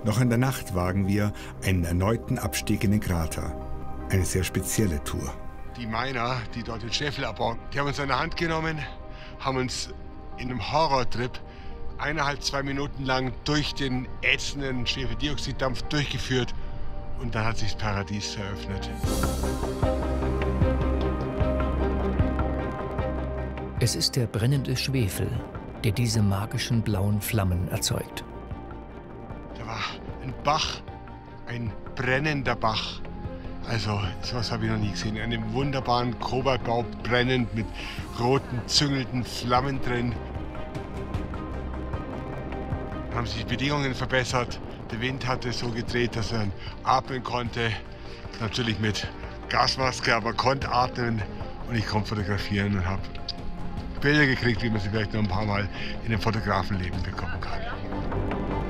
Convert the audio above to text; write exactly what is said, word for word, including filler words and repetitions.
Noch in der Nacht wagen wir einen erneuten Abstieg in den Krater. Eine sehr spezielle Tour. Die Miner, die dort den Schwefel abbauen, die haben uns an der Hand genommen, haben uns in einem Horrortrip eineinhalb, zwei Minuten lang durch den ätzenden Schwefeldioxiddampf durchgeführt und dann hat sich das Paradies eröffnet. Es ist der brennende Schwefel, der diese magischen blauen Flammen erzeugt. Da war ein Bach, ein brennender Bach. Also, sowas habe ich noch nie gesehen. In einem wunderbaren Kobaltbau brennend mit roten, züngelnden Flammen drin. Dann haben sich die Bedingungen verbessert. Der Wind hatte so gedreht, dass er atmen konnte. Natürlich mit Gasmaske, aber konnte atmen. Und ich konnte fotografieren und habe Bilder gekriegt, wie man sie vielleicht noch ein paar Mal in dem Fotografenleben bekommen kann.